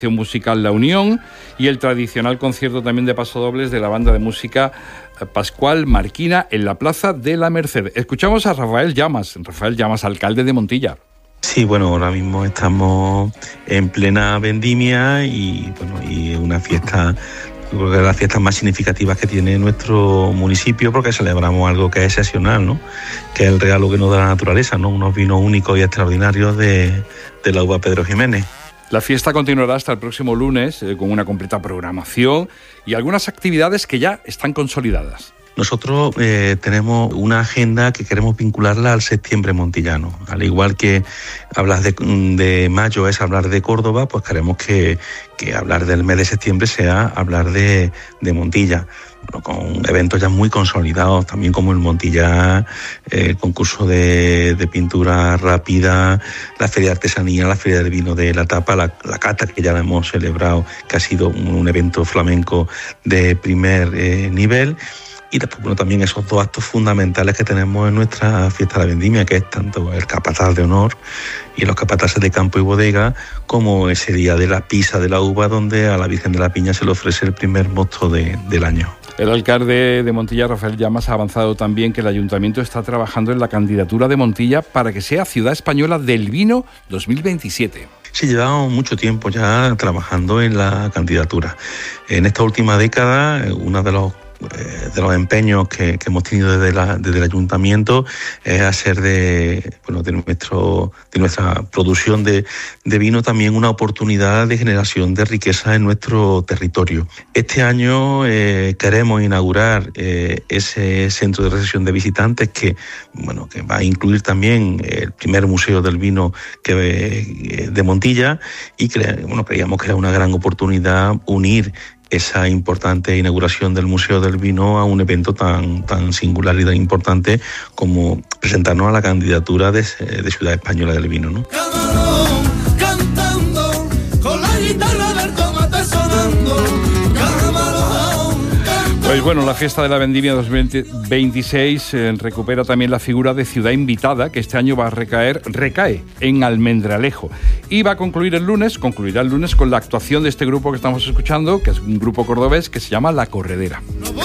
musical La Unión y el tradicional concierto también de pasodobles de la banda de música Pascual Marquina en la Plaza de la Merced. Escuchamos a Rafael Llamas, alcalde de Montilla. Sí, bueno, ahora mismo estamos en plena vendimia y una fiesta, creo que de las fiestas más significativas que tiene nuestro municipio, porque celebramos algo que es excepcional, ¿no? Que es el regalo que nos da la naturaleza, ¿no? Unos vinos únicos y extraordinarios de la uva Pedro Ximénez. La fiesta continuará hasta el próximo lunes con una completa programación y algunas actividades que ya están consolidadas. Nosotros tenemos una agenda que queremos vincularla al septiembre montillano. Al igual que hablar de mayo es hablar de Córdoba, pues queremos que hablar del mes de septiembre sea hablar de Montilla. Bueno, con eventos ya muy consolidados, también como el Montilla, el concurso de pintura rápida, la feria de artesanía, la feria del vino de la tapa, la cata que ya la hemos celebrado, que ha sido un evento flamenco de primer nivel. Y después, bueno, también esos dos actos fundamentales que tenemos en nuestra fiesta de la vendimia, que es tanto el capataz de honor y los capataces de campo y bodega, como ese día de la pisa de la uva, donde a la Virgen de la Piña se le ofrece el primer mosto del año. El alcalde de Montilla, Rafael Llamas, ha avanzado también que el ayuntamiento está trabajando en la candidatura de Montilla para que sea Ciudad Española del Vino 2027. Sí, llevamos mucho tiempo ya trabajando en la candidatura. En esta última década, uno de los empeños que hemos tenido desde el ayuntamiento es hacer de nuestra producción de vino también una oportunidad de generación de riqueza en nuestro territorio. Este año queremos inaugurar ese centro de recepción de visitantes que va a incluir también el primer museo del vino de Montilla, y creíamos que era una gran oportunidad unir esa importante inauguración del Museo del Vino a un evento tan singular y tan importante como presentarnos a la candidatura de Ciudad Española del Vino, ¿no? Cantando, con la guitarra del tomate sonando, Pues bueno, la fiesta de la vendimia 2026 recupera también la figura de ciudad invitada, que este año recae en Almendralejo. Y concluirá el lunes con la actuación de este grupo que estamos escuchando, que es un grupo cordobés que se llama La Corredera.